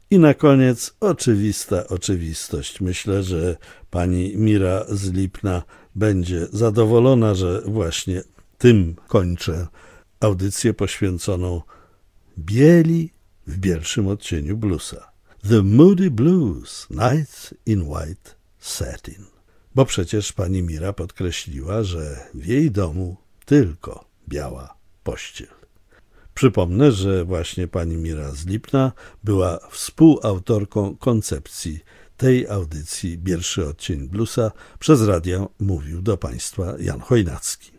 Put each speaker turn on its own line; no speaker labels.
I na koniec oczywista oczywistość. Myślę, że pani Mira z Lipna będzie zadowolona, że właśnie tym kończę audycję poświęconą bieli w pierwszym odcieniu bluesa. The Moody Blues, Night in White Satin. Bo przecież pani Mira podkreśliła, że w jej domu tylko biała pościel. Przypomnę, że właśnie pani Mira z Lipna była współautorką koncepcji tej audycji Pierwszy odcień bluesa. Przez radio mówił do państwa Jan Chojnacki.